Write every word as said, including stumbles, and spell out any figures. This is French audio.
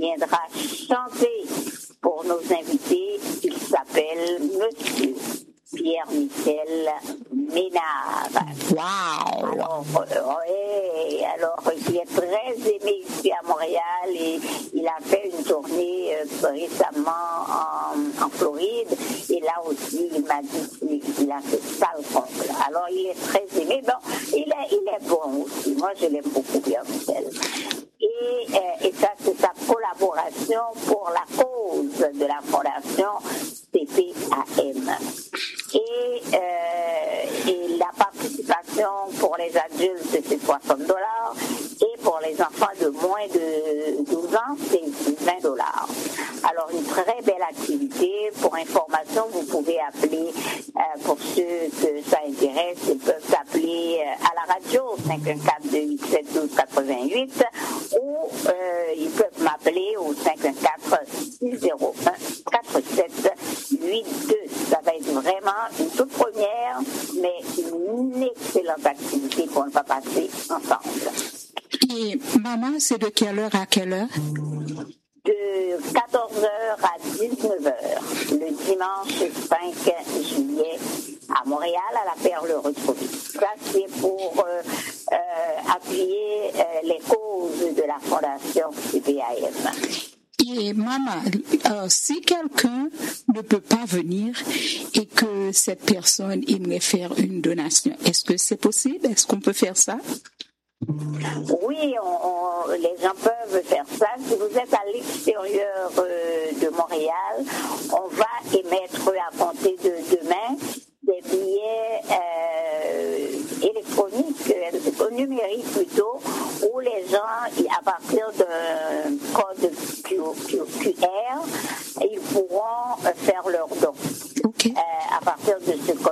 viendra chanter pour nos invités. Il s'appelle Monsieur Pierre-Michel Ménard. Wow! Alors, euh, ouais, alors, il est très aimé ici à Montréal et il a fait une tournée euh, récemment en, en Floride. Et là aussi, il m'a dit qu'il a fait sale comble. Alors, il est très aimé. Bon, il est, il est bon aussi. Moi, je l'aime beaucoup, Pierre-Michel. Et, euh, et ça, c'est sa collaboration pour la cause de la Fondation C P A M. Et, euh, et la participation pour les adultes, c'est soixante dollars. Et pour les enfants de moins de douze ans, c'est vingt dollars. Alors, une très belle activité. Pour information, vous pouvez appeler, euh, pour ceux que ça intéresse, ils peuvent appeler euh, à la radio cinq un quatre, deux huit sept, douze quatre-vingt-huit ou euh, ils peuvent m'appeler au cinq un quatre, six zéro un, quatre sept huit deux. Ça va être vraiment une toute première, mais une excellente activité qu'on va passer ensemble. Et maman, c'est de quelle heure à quelle heure? De quatorze heures à dix-neuf heures, le dimanche cinq juillet à Montréal, à la Perle Retrouvée. Ça, c'est pour euh, euh, appuyer euh, les causes de la Fondation C P A M. Et maman, euh, si quelqu'un ne peut pas venir et que cette personne aimerait faire une donation, est-ce que c'est possible? Est-ce qu'on peut faire ça? Oui, on, on, les gens peuvent faire ça. Si vous êtes à l'extérieur euh, de Montréal, on va émettre à compter de demain des billets euh, électroniques, euh, numériques plutôt, où les gens, à partir d'un code Q R, ils pourront faire leurs dons. Okay. Euh, à partir de ce code